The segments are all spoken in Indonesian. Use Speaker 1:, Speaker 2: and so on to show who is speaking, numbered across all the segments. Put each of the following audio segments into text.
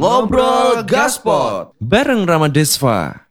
Speaker 1: Ngobrol Gaspot bareng Ramadesva.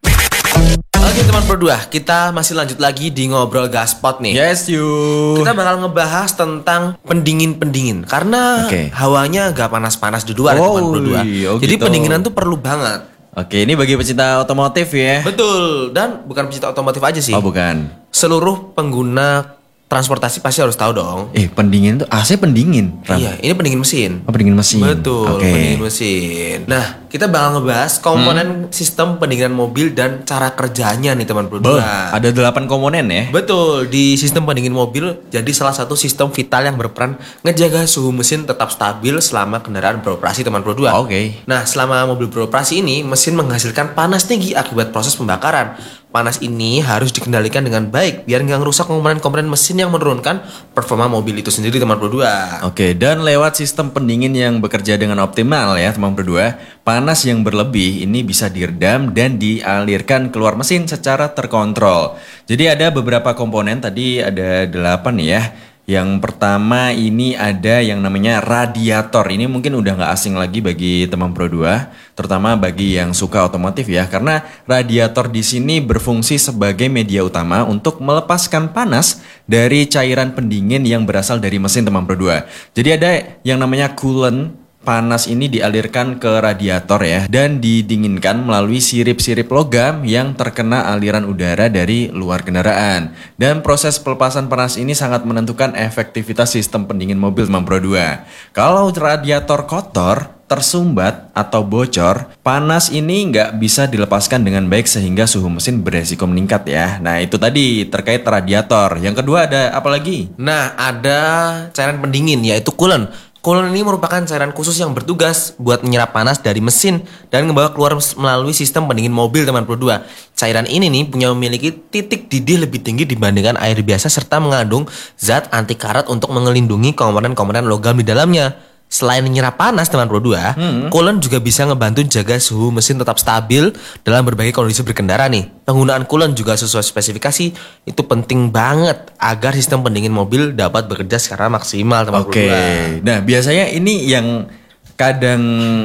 Speaker 1: Oke teman berdua, kita masih lanjut lagi di Ngobrol Gaspot nih.
Speaker 2: Yes you.
Speaker 1: Kita bakal ngebahas tentang pendingin-pendingin karena hawanya agak panas-panas di luar teman berdua. Jadi
Speaker 2: gitu.
Speaker 1: pendinginan tuh perlu banget.
Speaker 2: Oke, ini bagi pecinta otomotif ya.
Speaker 1: Betul, dan bukan pecinta otomotif aja sih.
Speaker 2: Oh bukan.
Speaker 1: Seluruh pengguna transportasi pasti harus tahu dong.
Speaker 2: Pendingin tuh AC pendingin. Ram.
Speaker 1: Iya, ini pendingin mesin.
Speaker 2: Oh, pendingin mesin.
Speaker 1: Betul, pendingin mesin. Nah, kita bakal ngebahas komponen sistem pendinginan mobil dan cara kerjanya nih teman berdua.
Speaker 2: Ada 8 komponen ya?
Speaker 1: Betul, di sistem pendingin mobil jadi salah satu sistem vital yang berperan ngejaga suhu mesin tetap stabil selama kendaraan beroperasi teman berdua.
Speaker 2: Oke.
Speaker 1: Nah, selama mobil beroperasi ini, mesin menghasilkan panas tinggi akibat proses pembakaran. Panas ini harus dikendalikan dengan baik biar nggak ngerusak komponen-komponen mesin yang menurunkan performa mobil itu sendiri teman berdua.
Speaker 2: Oke, dan lewat sistem pendingin yang bekerja dengan optimal ya teman berdua, panas yang berlebih ini bisa diredam dan dialirkan keluar mesin secara terkontrol. Jadi ada beberapa komponen, tadi ada 8 ya. Yang pertama ini ada yang namanya radiator. Ini mungkin udah gak asing lagi bagi teman Pro 2, terutama bagi yang suka otomotif ya. Karena radiator di sini berfungsi sebagai media utama untuk melepaskan panas dari cairan pendingin yang berasal dari mesin teman Pro 2. Jadi ada yang namanya coolant. Panas ini dialirkan ke radiator ya dan didinginkan melalui sirip-sirip logam yang terkena aliran udara dari luar kendaraan. Dan proses pelepasan panas ini sangat menentukan efektivitas sistem pendingin mobil teman Pro 2. Kalau radiator kotor, tersumbat atau bocor, panas ini nggak bisa dilepaskan dengan baik sehingga suhu mesin beresiko meningkat ya. Nah itu tadi terkait radiator. Yang kedua ada apa lagi?
Speaker 1: Nah ada cairan pendingin yaitu coolant. Coolant ini merupakan cairan khusus yang bertugas buat menyerap panas dari mesin dan membawa keluar melalui sistem pendingin mobil teman Pro 2. Cairan ini nih memiliki titik didih lebih tinggi dibandingkan air biasa serta mengandung zat anti karat untuk melindungi komponen-komponen logam di dalamnya. Selain menyerap panas teman Pro 2, coolant juga bisa ngebantu jaga suhu mesin tetap stabil dalam berbagai kondisi berkendara nih. Penggunaan coolant juga sesuai spesifikasi itu penting banget agar sistem pendingin mobil dapat bekerja secara maksimal teman Pro 2.
Speaker 2: Nah biasanya ini yang kadang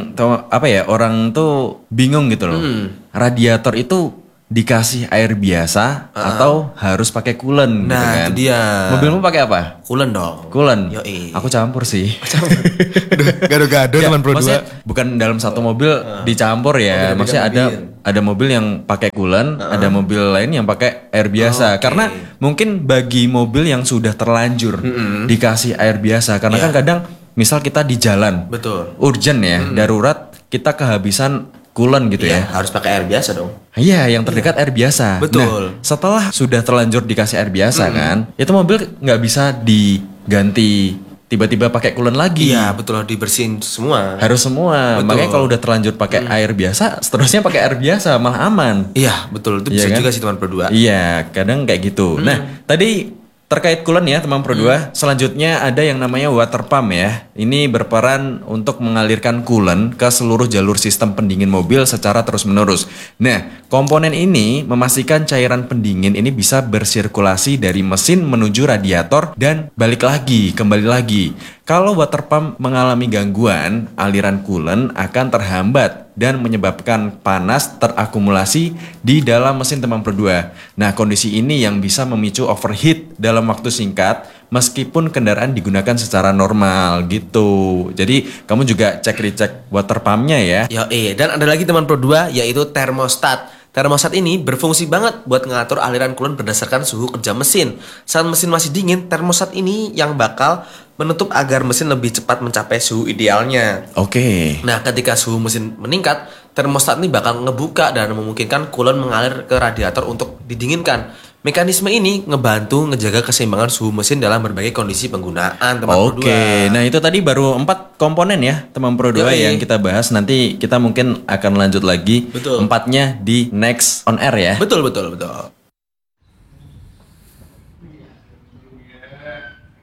Speaker 2: orang tuh bingung gitu loh. Radiator itu dikasih air biasa atau harus pakai coolant gitu kan.
Speaker 1: Itu dia.
Speaker 2: Mobilmu pakai apa?
Speaker 1: Coolant dong.
Speaker 2: Coolant.
Speaker 1: Yoi.
Speaker 2: Aku campur sih.
Speaker 1: Gado-gado teman Pro 2.
Speaker 2: Bukan dalam satu mobil dicampur ya. Maksudnya ada mobil yang pakai coolant, ada mobil lain yang pakai air biasa. Karena mungkin bagi mobil yang sudah terlanjur dikasih air biasa, karena kan kadang misal kita di jalan, urgent ya, darurat, kita kehabisan coolant gitu ya.
Speaker 1: Harus pakai air biasa dong.
Speaker 2: Iya, yang terdekat air biasa.
Speaker 1: Betul.
Speaker 2: Nah, setelah sudah terlanjur dikasih air biasa kan, itu mobil nggak bisa diganti tiba-tiba pakai coolant lagi.
Speaker 1: Iya, betul, dibersihin semua.
Speaker 2: Harus semua. Betul. Makanya kalau udah terlanjur pakai air biasa, seterusnya pakai air biasa malah aman.
Speaker 1: Iya, betul. Itu bisa juga sih teman Pro 2.
Speaker 2: Iya, kadang kayak gitu. Nah, tadi terkait coolant ya teman Pro 2, selanjutnya ada yang namanya water pump ya. Ini berperan untuk mengalirkan coolant ke seluruh jalur sistem pendingin mobil secara terus-menerus. Nah, komponen ini memastikan cairan pendingin ini bisa bersirkulasi dari mesin menuju radiator dan kembali lagi. Kalau water pump mengalami gangguan, aliran coolant akan terhambat dan menyebabkan panas terakumulasi di dalam mesin teman Pro 2. Nah, kondisi ini yang bisa memicu overheat dalam waktu singkat meskipun kendaraan digunakan secara normal gitu. Jadi, kamu juga cek-recek water pumpnya ya.
Speaker 1: Dan ada lagi teman Pro 2 yaitu termostat. Termostat ini berfungsi banget buat mengatur aliran coolant berdasarkan suhu kerja mesin. Saat mesin masih dingin, termostat ini yang bakal menutup agar mesin lebih cepat mencapai suhu idealnya. Nah, ketika suhu mesin meningkat, termostat ini bakal ngebuka dan memungkinkan coolant mengalir ke radiator untuk didinginkan. Mekanisme ini ngebantu ngejaga keseimbangan suhu mesin dalam berbagai kondisi penggunaan teman Pro 2.
Speaker 2: Nah itu tadi baru 4 komponen ya teman Pro 2 yang kita bahas. Nanti kita mungkin akan lanjut lagi 4-nya di next on air ya.
Speaker 1: Betul.